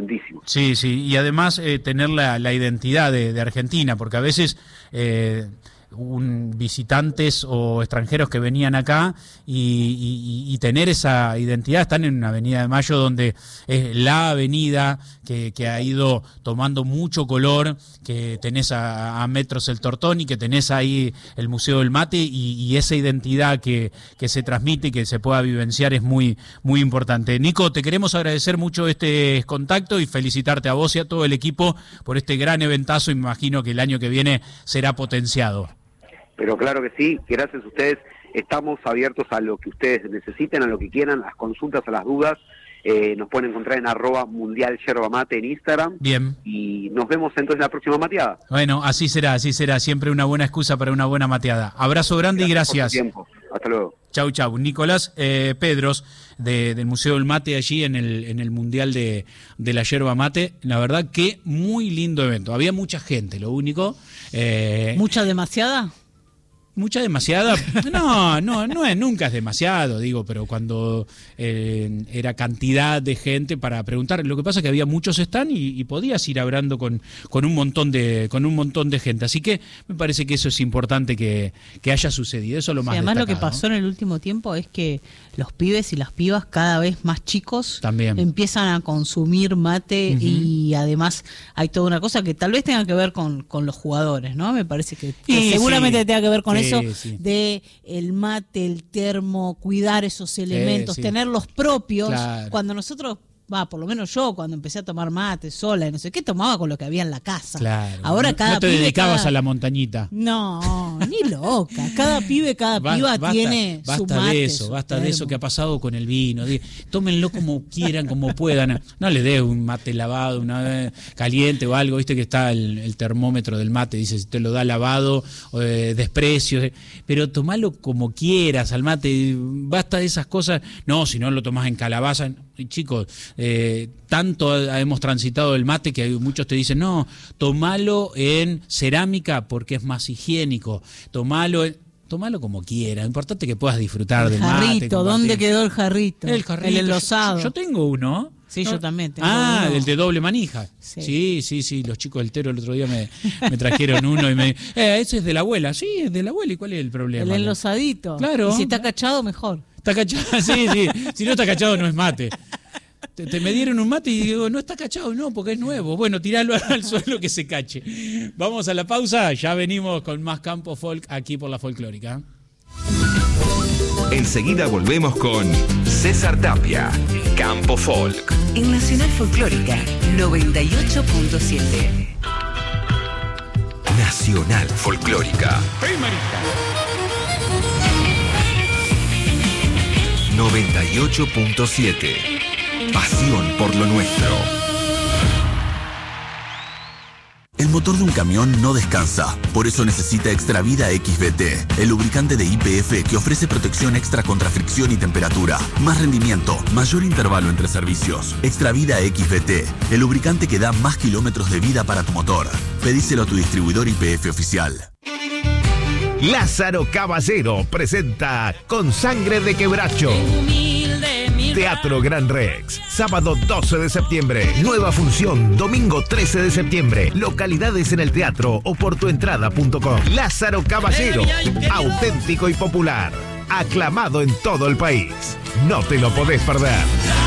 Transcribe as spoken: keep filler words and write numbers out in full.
contentísimos. Sí, sí, y además eh, tener la, la identidad de, de Argentina, porque a veces eh, un, visitantes o extranjeros que venían acá y, y, y tener esa identidad, están en una Avenida de Mayo donde es la avenida que, que ha ido tomando mucho color, que tenés a, a metros el Tortoni, que tenés ahí el Museo del Mate y, y esa identidad que, que se transmite y que se pueda vivenciar es muy, muy importante. Nico, te queremos agradecer mucho este contacto y felicitarte a vos y a todo el equipo por este gran eventazo. Me imagino que el año que viene será potenciado. Pero claro que sí, gracias a ustedes, estamos abiertos a lo que ustedes necesiten, a lo que quieran, a las consultas, a las dudas. Eh, nos pueden encontrar en arroba mundial yerba mate en Instagram. Bien. Y nos vemos entonces en la próxima mateada. Bueno, así será, así será. Siempre una buena excusa para una buena mateada. Abrazo grande Gracias y gracias. por tu tiempo. Hasta luego. Chau, chau. Nicolás eh, Pedros, de, del Museo del Mate, allí en el, en el Mundial de, de la Yerba Mate. La verdad que muy lindo evento. Había mucha gente, lo único. Eh, ¿Mucha demasiada? Mucha demasiada, no, no, no es, nunca es demasiado, digo, pero cuando eh, era cantidad de gente para preguntar, lo que pasa es que había muchos stand y, y podías ir hablando con, con un montón de, con un montón de gente, así que me parece que eso es importante que, que haya sucedido, eso es lo más sí, además destacado, lo que pasó, ¿no? En el último tiempo es que los pibes y las pibas cada vez más chicos También empiezan a consumir mate. Uh-huh. Y además hay toda una cosa que tal vez tenga que ver con, con los jugadores, ¿no? Me parece que, que sí, seguramente sí. tenga que ver con Sí, eso sí. de el mate, el termo, cuidar esos elementos, sí. tenerlos propios. Claro. Cuando nosotros, va, por lo menos yo, cuando empecé a tomar mate sola y no sé qué, tomaba con lo que había en la casa. Claro. Ahora no, cada no te pibe, dedicabas cada... a la montañita. No, ni loca. Cada pibe, cada Ba- piba basta, tiene basta su mate. de eso, basta de eso que ha pasado con el vino. Tómenlo como quieran, como puedan. No le dé un mate lavado, una caliente o algo, viste que está el, el termómetro del mate, dice si te lo da lavado, eh, desprecio, eh, pero tomalo como quieras al mate, basta de esas cosas. No, si no lo tomás en calabaza. Chicos, eh, tanto hemos transitado el mate que hay, muchos te dicen, no, tomalo en cerámica porque es más higiénico, tomalo en... Tomalo como quiera, lo importante es que puedas disfrutar el del jarrito, mate. Compartir. ¿Dónde quedó el jarrito? El jarrito. El enlosado. Yo, yo tengo uno. Sí, ¿no? yo también tengo Ah, uno. el de doble manija. Sí. sí, sí, sí. Los chicos del Tero el otro día me, me trajeron uno y me eh, ese es de la abuela. Sí, es de la abuela. ¿Y cuál es el problema? El enlosadito. Claro. Y si está cachado, mejor. Está cachado, sí, sí. Si no está cachado, no es mate. Te, te me dieron un mate y digo, no está cachado, no, porque es nuevo. Bueno, tiralo al suelo que se cache. Vamos a la pausa, ya venimos con más Campo Folk aquí por la Folclórica. Enseguida volvemos con César Tapia, Campo Folk. En Nacional Folclórica noventa y ocho punto siete. Nacional Folclórica. noventa y ocho punto siete. Pasión por lo nuestro. El motor de un camión no descansa, por eso necesita Extravida X V T, el lubricante de Y P F que ofrece protección extra contra fricción y temperatura, más rendimiento, mayor intervalo entre servicios. Extravida X V T, el lubricante que da más kilómetros de vida para tu motor. Pedíselo a tu distribuidor Y P F oficial. Lázaro Caballero presenta Con Sangre de Quebracho. Teatro Gran Rex, sábado doce de septiembre, nueva función, domingo trece de septiembre, localidades en el teatro o por tuentrada punto com. Lázaro Caballero, auténtico y popular, aclamado en todo el país. No te lo podés perder.